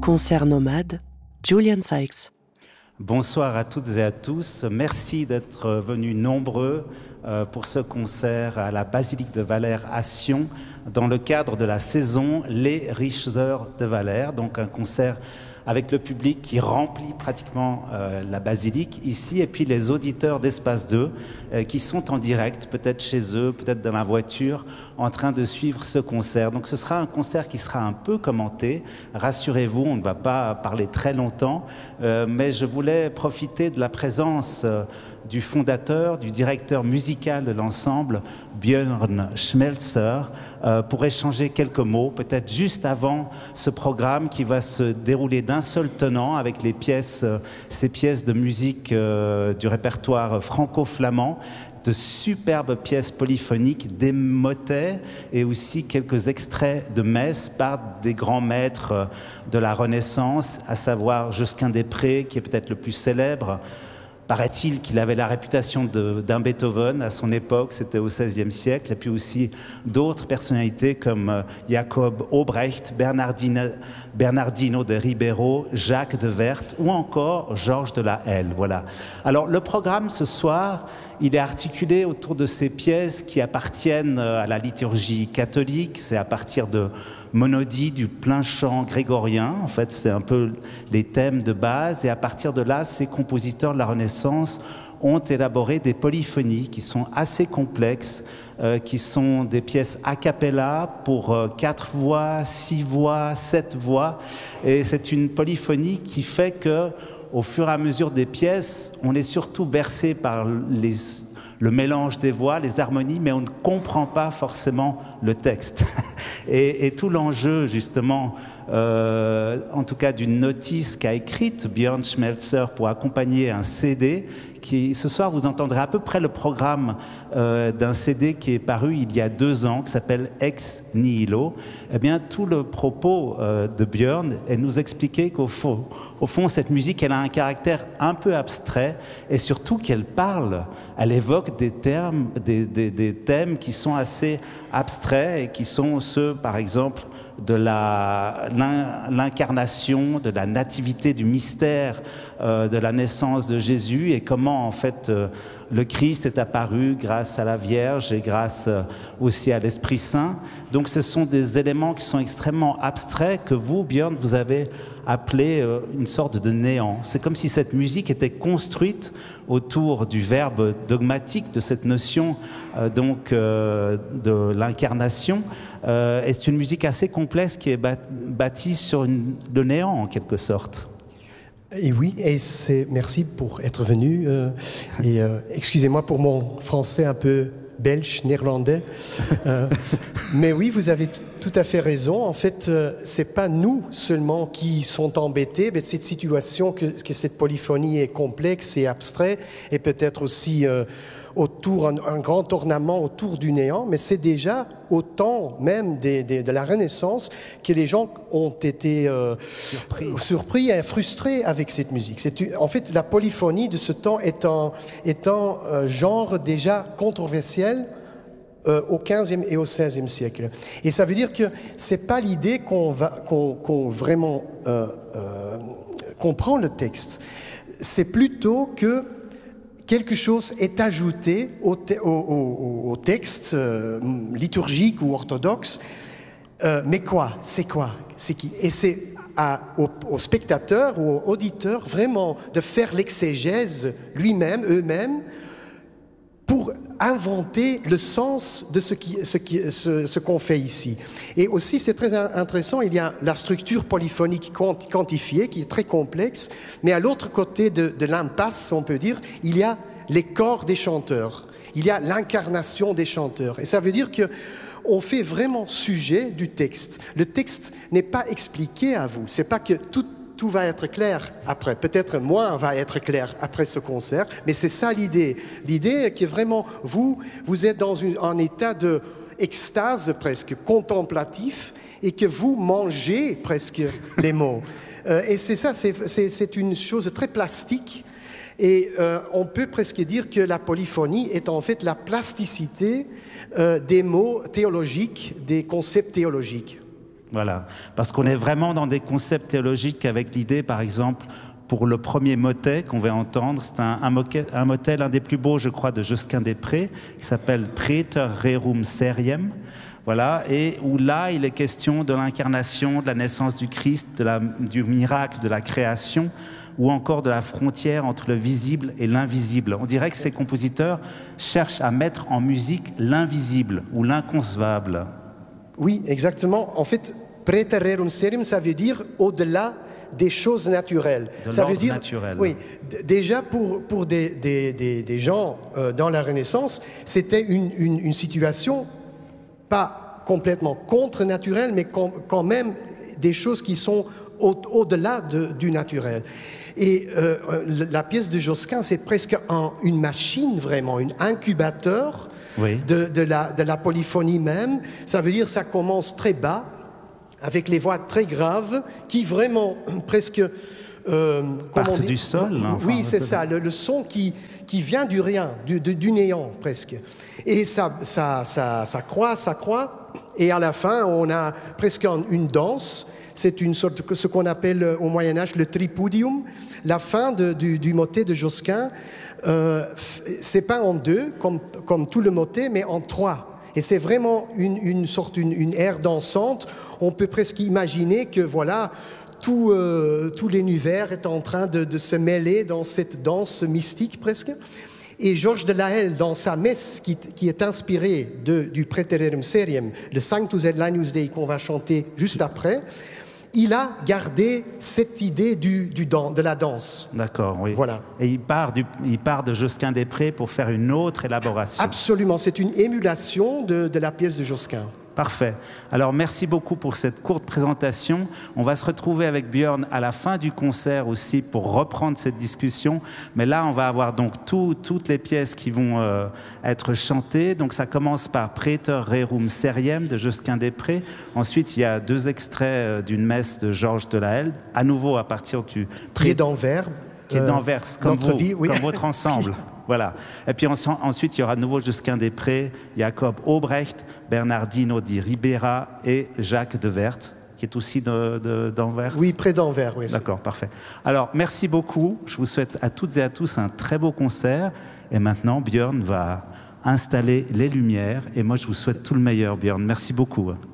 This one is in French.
Concert nomade, Julian Sykes. Bonsoir à toutes et à tous. Merci d'être venus nombreux pour ce concert à la Basilique de Valers à Sion dans le cadre de la saison Les Riches Heures de Valers. Donc un concert avec le public qui remplit pratiquement la basilique ici, et puis les auditeurs d'Espace 2 qui sont en direct, peut-être chez eux, peut-être dans la voiture, en train de suivre ce concert. Donc ce sera un concert qui sera un peu commenté. Rassurez-vous, on ne va pas parler très longtemps, mais je voulais profiter de la présence du fondateur, du directeur musical de l'ensemble, Björn Schmelzer, pour échanger quelques mots, peut-être juste avant ce programme qui va se dérouler d'un seul tenant avec les pièces, ces pièces de musique du répertoire franco-flamand, de superbes pièces polyphoniques, des motets et aussi quelques extraits de messes par des grands maîtres de la Renaissance, à savoir Josquin des Prés, qui est peut-être le plus célèbre. Paraît-il qu'il avait la réputation d'un Beethoven à son époque, c'était au XVIe siècle, et puis aussi d'autres personnalités comme Jacob Obrecht, Bernardino de Ribeiro, Jacques de Wert ou encore Georges de la Halle. Voilà. Alors le programme ce soir, il est articulé autour de ces pièces qui appartiennent à la liturgie catholique, c'est à partir de monodie, du plein chant grégorien. En fait, c'est un peu les thèmes de base. Et à partir de là, ces compositeurs de la Renaissance ont élaboré des polyphonies qui sont assez complexes, qui sont des pièces a cappella pour 4 voix, 6 voix, 7 voix. Et c'est une polyphonie qui fait que, au fur et à mesure des pièces, on est surtout bercé par le mélange des voix, les harmonies, mais on ne comprend pas forcément le texte. Et tout l'enjeu, justement, en tout cas d'une notice qu'a écrite Björn Schmelzer pour accompagner un CD, qui, ce soir, vous entendrez à peu près le programme d'un CD qui est paru il y a 2 ans, qui s'appelle Ex Nihilo. Eh bien, tout le propos de Björn est de nous expliquer qu'au fond, cette musique, elle a un caractère un peu abstrait et surtout qu'elle parle, elle évoque des thèmes qui sont assez abstraits et qui sont ceux, par exemple, de l'incarnation, de la nativité, du mystère de la naissance de Jésus et comment en fait le Christ est apparu grâce à la Vierge et grâce aussi à l'Esprit Saint. Donc ce sont des éléments qui sont extrêmement abstraits que vous, Björn, vous avez appelé une sorte de néant. C'est comme si cette musique était construite autour du verbe dogmatique, de cette notion de l'incarnation. Et c'est une musique assez complexe qui est bâtie sur le néant en quelque sorte. Et oui, merci pour être venu. Excusez-moi pour mon français un peu belge, néerlandais. Mais oui, vous avez tout à fait raison. En fait, c'est pas nous seulement qui sont embêtés, mais cette situation que cette polyphonie est complexe et abstraite, et peut-être aussi autour, un grand ornement autour du néant, mais c'est déjà au temps même de la Renaissance que les gens ont été surpris et frustrés avec cette musique. En fait, la polyphonie de ce temps est un genre déjà controversiel au XVe et au XVIe siècle. Et ça veut dire que c'est pas l'idée qu'on vraiment comprend le texte. C'est plutôt que quelque chose est ajouté au texte liturgique ou orthodoxe. Mais quoi? C'est quoi? C'est qui? Et c'est aux spectateurs ou aux auditeurs vraiment de faire l'exégèse eux-mêmes, pour inventer le sens de ce qu'on fait ici. Et aussi, c'est très intéressant, il y a la structure polyphonique quantifiée qui est très complexe, mais à l'autre côté de l'impasse, on peut dire, il y a les corps des chanteurs, il y a l'incarnation des chanteurs. Et ça veut dire qu'on fait vraiment sujet du texte. Le texte n'est pas expliqué à vous, c'est pas que tout va être clair après. Peut-être moins va être clair après ce concert, mais c'est ça l'idée. L'idée est que vraiment, vous êtes dans un état d'extase presque contemplatif et que vous mangez presque les mots. Et c'est ça, c'est une chose très plastique. Et on peut presque dire que la polyphonie est en fait la plasticité des mots théologiques, des concepts théologiques. Voilà, parce qu'on est vraiment dans des concepts théologiques avec l'idée, par exemple, pour le premier motet qu'on va entendre, c'est un motet, l'un des plus beaux, je crois, de Josquin des Prés, qui s'appelle Praeter rerum seriem. Voilà, et où là, il est question de l'incarnation, de la naissance du Christ, du miracle, de la création, ou encore de la frontière entre le visible et l'invisible. On dirait que ces compositeurs cherchent à mettre en musique l'invisible ou l'inconcevable. Oui, exactement. En fait, Praeter rerum seriem, ça veut dire au-delà des choses naturelles. Ça veut dire naturel. Oui, déjà pour des gens dans la Renaissance, c'était une situation pas complètement contre-naturelle, mais quand même des choses qui sont au-delà du naturel. Et la pièce de Josquin, c'est presque une machine vraiment, un incubateur de la polyphonie même. Ça veut dire que ça commence très bas, avec les voix très graves, qui vraiment presque... partent du sol. Enfin, oui, c'est ça, le son qui vient du rien, du néant presque. Et ça croît, et à la fin, on a presque une danse. C'est une sorte de ce qu'on appelle au Moyen-Âge le tripudium. La fin du motet de Josquin, c'est pas en deux, comme tout le motet, mais en trois. Et c'est vraiment une aire dansante. On peut presque imaginer que voilà, tout l'univers est en train de se mêler dans cette danse mystique presque. Et Georges de Laël, dans sa messe qui est inspirée du Praeter rerum seriem, le Sanctus et l'Agnus Dei qu'on va chanter juste après, il a gardé cette idée de la danse. D'accord, oui. Voilà. Et il part de Josquin des Prés pour faire une autre élaboration. Absolument, c'est une émulation de la pièce de Josquin. Parfait. Alors, merci beaucoup pour cette courte présentation. On va se retrouver avec Björn à la fin du concert aussi pour reprendre cette discussion. Mais là, on va avoir donc toutes les pièces qui vont être chantées. Donc, ça commence par Praeter rerum seriem de Josquin des Prés. Ensuite, il y a 2 extraits d'une messe de Georges de Laël, à nouveau à partir du... Qui est d'Anvers. Qui est d'Anvers, comme vous, vie, oui. comme votre ensemble. Voilà. Et puis ensuite, il y aura de nouveau Josquin des Prés, Jacob Obrecht, Bernardino di Ribera et Jacques de Wert, qui est aussi d'Anvers. Oui, près d'Anvers, oui. D'accord, parfait. Alors, merci beaucoup. Je vous souhaite à toutes et à tous un très beau concert. Et maintenant, Björn va installer les lumières. Et moi, je vous souhaite tout le meilleur, Björn. Merci beaucoup.